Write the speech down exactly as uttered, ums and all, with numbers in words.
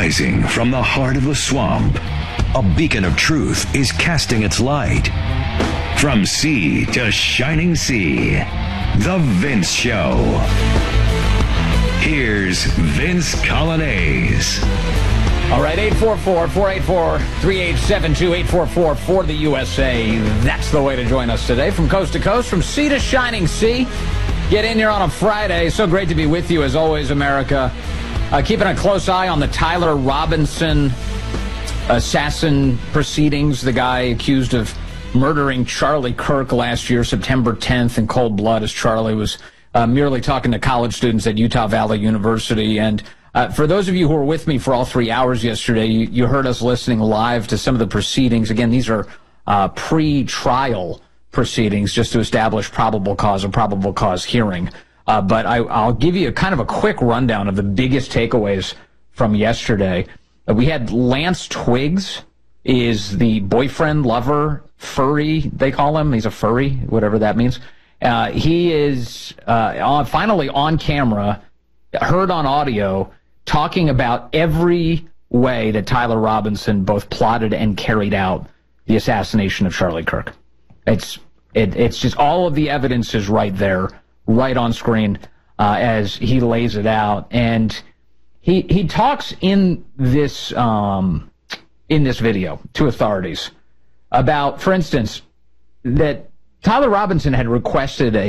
Rising from the heart of the swamp, a beacon of truth is casting its light. From sea to shining sea, The Vince Show. Here's Vince Coglianese. All right, eight four four, four eight four, three eight seven two, eight four four for the U S A. That's the way to join us today. From coast to coast, from sea to shining sea. Get in here on a Friday. So great to be with you, as always, America. Uh, keeping a close eye on the Tyler Robinson assassin proceedings, the guy accused of murdering Charlie Kirk last year, September tenth, in cold blood, as Charlie was uh, merely talking to college students at Utah Valley University. And uh, for those of you who were with me for all three hours yesterday, you, you heard us listening live to some of the proceedings. Again, these are uh, pre-trial proceedings just to establish probable cause, a probable cause hearing. Uh, but I, I'll give you a kind of a quick rundown of the biggest takeaways from yesterday. Uh, we had Lance Twiggs, is the boyfriend, lover, furry, they call him. He's a furry, whatever that means. Uh, he is uh, on, finally on camera, heard on audio, talking about every way that Tyler Robinson both plotted and carried out the assassination of Charlie Kirk. It's it, it's just all of the evidence is right there, right on screen uh, as he lays it out. And he he talks in this um, in this video to authorities about, for instance, that Tyler Robinson had requested a